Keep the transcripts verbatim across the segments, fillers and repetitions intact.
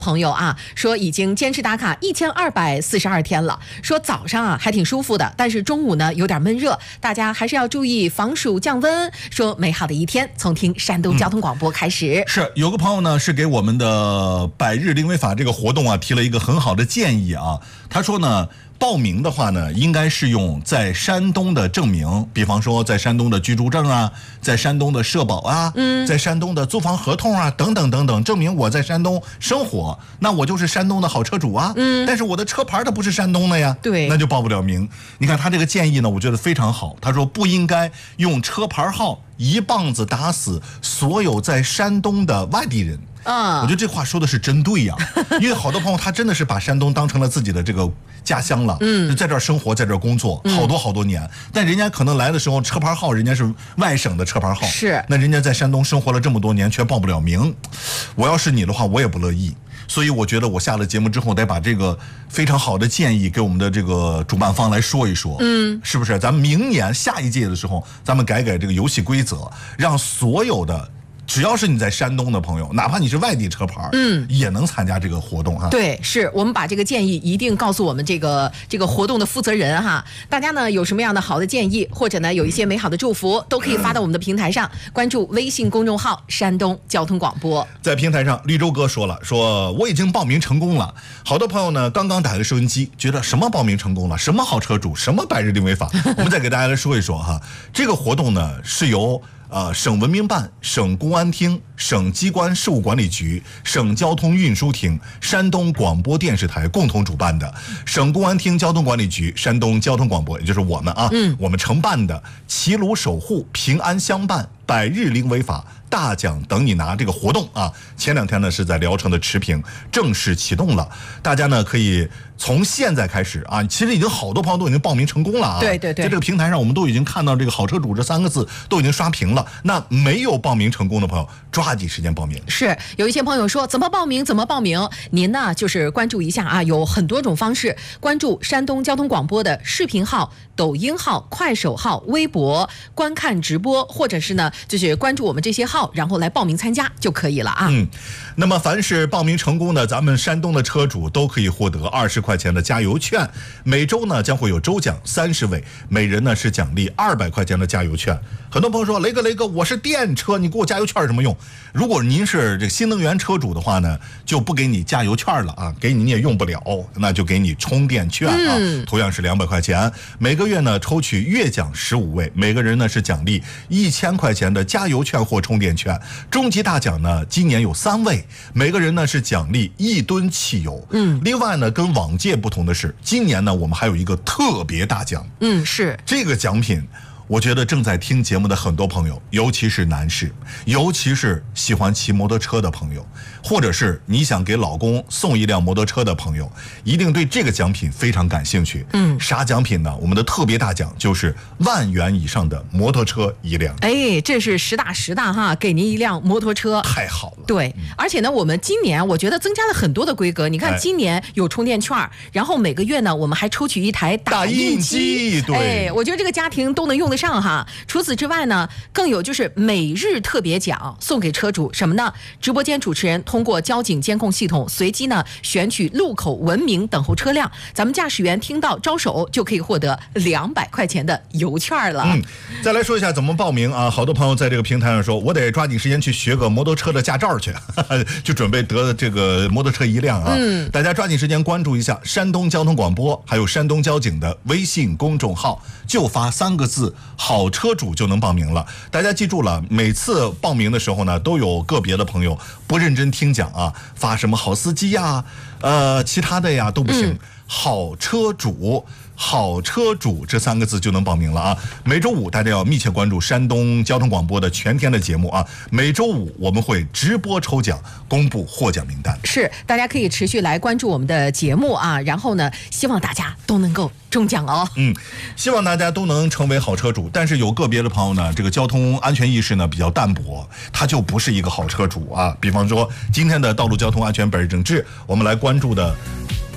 朋友啊，说已经坚持打卡一千二百四十二天了，说早上啊还挺舒服的，但是中午呢有点闷热，大家还是要注意防暑降温。说美好的一天从听山东交通广播开始。 嗯、是有个朋友呢是给我们的百日零违法这个活动啊提了一个很好的建议啊，他说呢。报名的话呢，应该是用在山东的证明，比方说在山东的居住证啊，在山东的社保啊，嗯，在山东的租房合同啊，等等等等，证明我在山东生活，那我就是山东的好车主啊。嗯，但是我的车牌它不是山东的呀， 对， 那就报不了名。你看他这个建议呢，我觉得非常好。他说不应该用车牌号一棒子打死所有在山东的外地人。啊，我觉得这话说的是真对呀、啊，因为好多朋友他真的是把山东当成了自己的这个家乡了，嗯，在这儿生活，在这儿工作好多好多年，嗯、但人家可能来的时候车牌号人家是外省的车牌号， 是， 那人家在山东生活了这么多年却报不了名，我要是你的话我也不乐意，所以我觉得我下了节目之后得把这个非常好的建议给我们的这个主办方来说一说，嗯，是不是？咱们明年下一届的时候，咱们改改这个游戏规则，让所有的。只要是你在山东的朋友，哪怕你是外地车牌，嗯，也能参加这个活动哈。 对，是我们把这个建议一定告诉我们这个这个活动的负责人哈。大家呢有什么样的好的建议，或者呢有一些美好的祝福，都可以发到我们的平台上，关注微信公众号山东交通广播。 在平台上，绿洲哥说了，说我已经报名成功了。好多朋友呢刚刚打开收音机，觉得什么报名成功了，什么好车主，什么百日零违法。我们再给大家来说一说哈，这个活动呢是由。呃，省文明办、省公安厅、省机关事务管理局、省交通运输厅、山东广播电视台共同主办的，省公安厅交通管理局、山东交通广播，也就是我们啊，嗯，我们承办的齐鲁守护、平安相伴、百日零违法。大奖等你拿这个活动啊，前两天呢是在聊城的池坪正式启动了，大家呢可以从现在开始啊，其实已经好多朋友都已经报名成功了啊， 对对对， 在这个平台上我们都已经看到这个好车主这三个字都已经刷屏了，那没有报名成功的朋友抓紧时间报名。 是有一些朋友说怎么报名怎么报名，您呢就是关注一下啊，有很多种方式，关注山东交通广播的视频号、抖音号、快手号、微博观看直播，或者是呢就是关注我们这些号，然后来报名参加就可以了啊。 嗯，那么凡是报名成功的咱们山东的车主都可以获得二十块钱的加油券，每周呢将会有周奖三十位，每人呢是奖励二百块钱的加油券。很多朋友说雷哥雷哥我是电车，你给我加油券什么用？如果您是这个新能源车主的话呢，就不给你加油券了啊，给你你也用不了，那就给你充电券啊，嗯、同样是两百块钱，每个月呢抽取月奖十五位，每个人呢是奖励一千块钱的加油券或充电券。终极大奖呢今年有三位，每个人呢是奖励一吨汽油。嗯，另外呢跟往届不同的是，今年呢我们还有一个特别大奖。 嗯，是这个奖品。我觉得正在听节目的很多朋友，尤其是男士，尤其是喜欢骑摩托车的朋友，或者是你想给老公送一辆摩托车的朋友，一定对这个奖品非常感兴趣。嗯，啥奖品呢？我们的特别大奖就是万元以上的摩托车一辆。 哎，这是实打实的哈，给您一辆摩托车， 太好了。 对，嗯、而且呢，我们今年我觉得增加了很多的规格。你看，今年有充电券，哎、然后每个月呢，我们还抽取一台打印机。 对， 哎，我觉得这个家庭都能用得上哈。除此之外呢，更有就是每日特别奖送给车主什么呢？直播间主持人通过交警监控系统随机呢选取路口文明等候车辆，咱们驾驶员听到招手就可以获得两百块钱的油券了。 嗯，再来说一下怎么报名啊？好多朋友在这个平台上说，我得抓紧时间去学个摩托车的驾照去，呵呵就准备得这个摩托车一辆啊。嗯，大家抓紧时间关注一下山东交通广播还有山东交警的微信公众号，就发三个字好车主就能报名了。大家记住了，每次报名的时候呢，都有个别的朋友不认真听讲啊，发什么好司机呀，呃，其他的呀都不行。嗯、好车主。好车主这三个字就能报名了啊！每周五大家要密切关注山东交通广播的全天的节目啊！每周五我们会直播抽奖，公布获奖名单。 是，大家可以持续来关注我们的节目啊！然后呢，希望大家都能够中奖哦。 嗯，希望大家都能成为好车主。但是有个别的朋友呢，这个交通安全意识呢比较淡薄，他就不是一个好车主啊。比方说今天的道路交通安全本日整治，我们来关注的。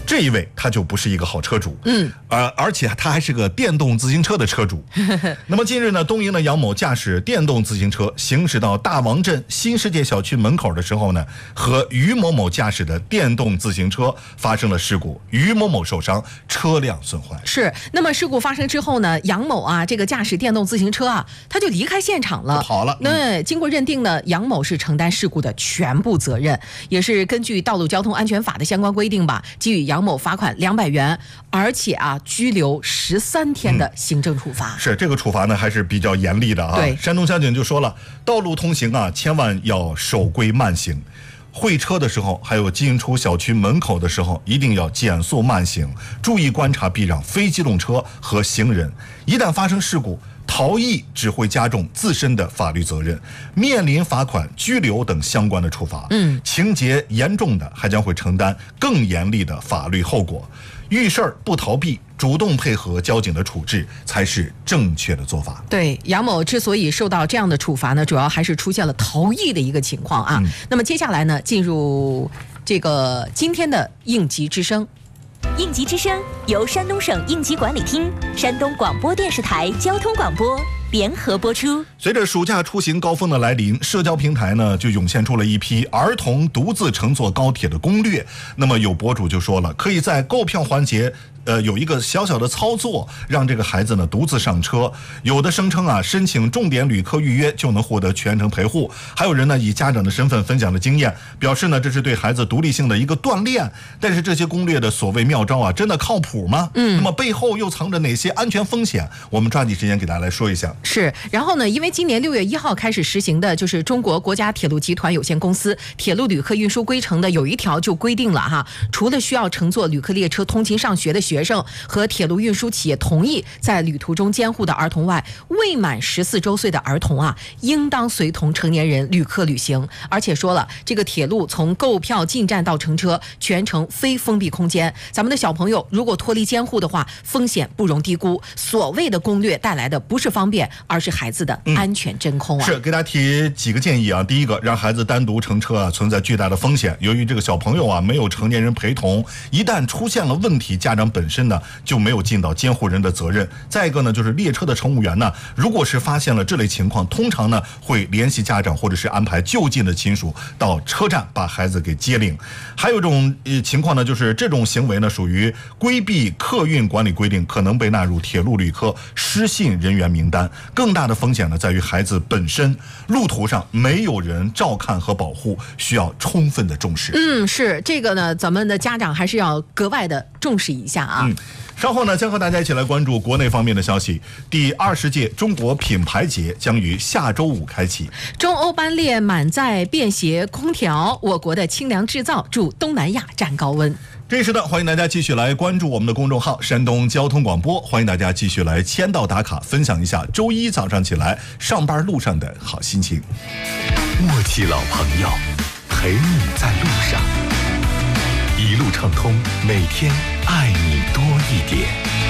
这一位他就不是一个好车主， 嗯， 而、呃、而且他还是个电动自行车的车主。那么近日呢，东营的杨某驾驶电动自行车行驶到大王镇新世界小区门口的时候呢，和于某某驾驶的电动自行车发生了事故，于某某受伤，车辆损坏。 是，那么事故发生之后呢，杨某啊，这个驾驶电动自行车啊，他就离开现场了， 跑了。 那、嗯、经过认定呢，杨某是承担事故的全部责任，也是根据道路交通安全法的相关规定吧，给予杨某罚款两百元，而且啊，拘留十三天的行政处罚。 嗯、是这个处罚呢，还是比较严厉的啊。 对， 山东交警就说了，道路通行啊，千万要守规慢行。会车的时候，还有进出小区门口的时候，一定要减速慢行，注意观察避让非机动车和行人。一旦发生事故，逃逸只会加重自身的法律责任，面临罚款、拘留等相关的处罚。 嗯， 情节严重的还将会承担更严厉的法律后果。遇事儿不逃避，主动配合交警的处置才是正确的做法。 对，杨某之所以受到这样的处罚呢，主要还是出现了逃逸的一个情况啊。嗯、那么接下来呢，进入这个今天的应急之声。 应急之声由山东省应急管理厅、山东广播电视台交通广播联合播出。 随着暑假出行高峰的来临，社交平台呢就涌现出了一批儿童独自乘坐高铁的攻略。那么有博主就说了，可以在购票环节呃，有一个小小的操作，让这个孩子呢独自上车。有的声称啊，申请重点旅客预约就能获得全程陪护。还有人呢以家长的身份分享了经验，表示呢这是对孩子独立性的一个锻炼。但是这些攻略的所谓妙招啊，真的靠谱吗？嗯，那么背后又藏着哪些安全风险？我们抓紧时间给大家来说一下。 是，然后呢，因为今年六月一号开始实行的就是中国国家铁路集团有限公司铁路旅客运输规程的有一条就规定了哈，除了需要乘坐旅客列车通勤上学的学学生和铁路运输企业同意在旅途中监护的儿童外，未满十四周岁的儿童啊，应当随同成年人旅客旅行。而且说了，这个铁路从购票进站到乘车，全程非封闭空间。咱们的小朋友如果脱离监护的话，风险不容低估。所谓的攻略带来的不是方便，而是孩子的安全真空啊。 嗯、是给大家提几个建议啊。第一个，让孩子单独乘车啊，存在巨大的风险。由于这个小朋友啊没有成年人陪同，一旦出现了问题，家长本身呢就没有尽到监护人的责任。再一个呢，就是列车的乘务员呢，如果是发现了这类情况，通常呢会联系家长或者是安排就近的亲属到车站把孩子给接领。还有一种呃情况呢，就是这种行为呢属于规避客运管理规定，可能被纳入铁路旅客失信人员名单。更大的风险呢在于孩子本身，路途上没有人照看和保护，需要充分的重视。 嗯，是这个呢，咱们的家长还是要格外的重视一下啊。 嗯，稍后呢，将和大家一起来关注国内方面的消息。第二十届中国品牌节将于下周五开启。 中欧班列满载便携空调，我国的清凉制造助东南亚占高温。 这时段欢迎大家继续来关注我们的公众号山东交通广播，欢迎大家继续来签到打卡，分享一下周一早上起来上班路上的好心情。 默契老朋友，陪你在路上，一路畅通，每天爱你多一点。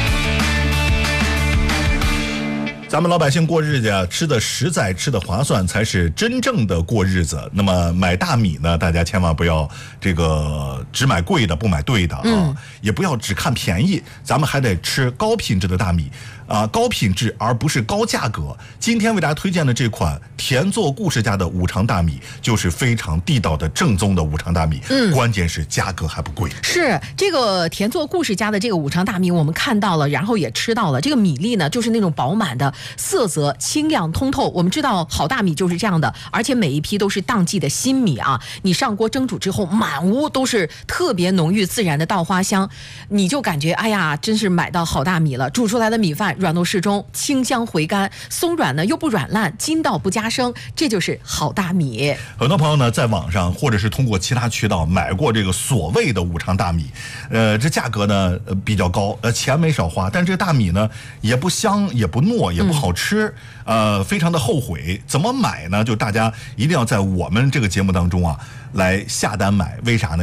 咱们老百姓过日子啊，吃的实在，吃的划算，才是真正的过日子。那么买大米呢，大家千万不要这个只买贵的，不买对的啊，嗯、也不要只看便宜，咱们还得吃高品质的大米啊，高品质而不是高价格。今天为大家推荐的这款田作顾氏家的五常大米，就是非常地道的正宗的五常大米，嗯，关键是价格还不贵。 是这个田作顾氏家的这个五常大米，我们看到了，然后也吃到了。这个米粒呢，就是那种饱满的，色泽清亮通透。我们知道好大米就是这样的，而且每一批都是当季的新米啊。你上锅蒸煮之后，满屋都是特别浓郁自然的稻花香，你就感觉哎呀，真是买到好大米了。煮出来的米饭软糯适中，清香回甘，松软呢又不软烂，筋道不加生，这就是好大米。 很多朋友呢在网上或者是通过其他渠道买过这个所谓的五常大米，呃，这价格呢比较高，呃，钱没少花，但这个大米呢也不香，也不糯，也不好吃，嗯、呃，非常的后悔。怎么买呢？就大家一定要在我们这个节目当中啊来下单买，为啥呢？因为我们都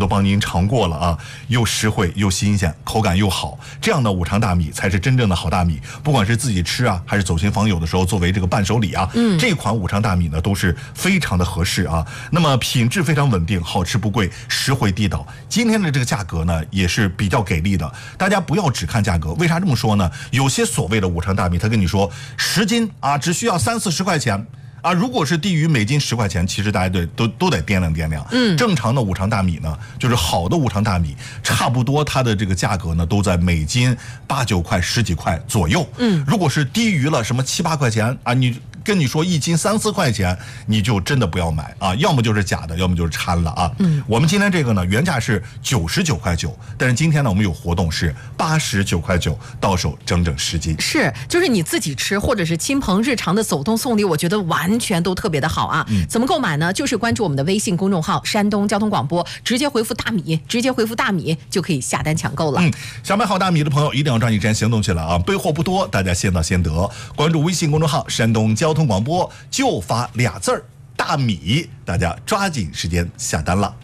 帮您尝过了啊，又实惠又新鲜，口感又好，这样的五常大米才是真正的好大米。不管是自己吃啊，还是走亲访友的时候作为这个伴手礼啊，嗯，这款五常大米呢都是非常的合适啊。那么品质非常稳定，好吃不贵，实惠地道。今天的这个价格呢也是比较给力的，大家不要只看价格。为啥这么说呢？有些所谓的五常大米，他跟你说十斤啊只需要三四十块钱。啊，如果是低于每斤十块钱，其实大家对都都得掂量掂量。嗯，正常的五常大米呢，就是好的五常大米，差不多它的这个价格呢，都在每斤八九块、十几块左右。嗯，如果是低于了什么七八块钱啊，你跟你说一斤三四块钱，你就真的不要买啊，要么就是假的，要么就是掺了啊。嗯，我们今天这个呢，原价是九十九块九，但是今天呢，我们有活动是八十九块九，到手整整十斤。 是，就是你自己吃，或者是亲朋日常的走动送礼，我觉得完全都特别的好啊。嗯，怎么购买呢？就是关注我们的微信公众号山东交通广播，直接回复大米，直接回复大米就可以下单抢购了。 嗯，想买好大米的朋友一定要抓紧时间行动起来啊！备货不多，大家先到先得。关注微信公众号山东交通广播，就发俩字儿大米，大家抓紧时间下单了。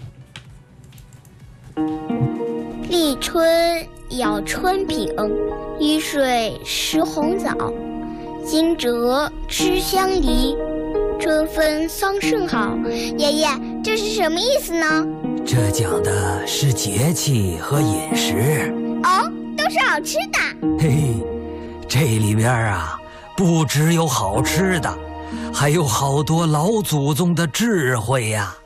立春咬春饼，一水食红枣，惊蛰吃香梨，春分桑葚好。爷爷，这是什么意思呢？ 这讲的是节气和饮食。 哦，都是好吃的。 嘿嘿，这里边啊，不只有好吃的，还有好多老祖宗的智慧呀。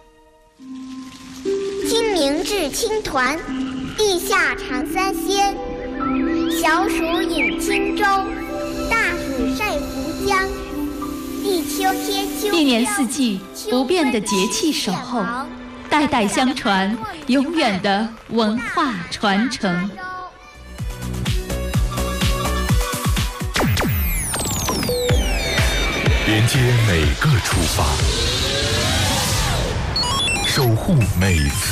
清明至青团，地下尝三鲜。小暑饮轻舟，大暑晒浮江。立秋贴秋膘， 一年四季不变的节气守候，代代相传，永远的文化传承。 连接每个出发，守护每次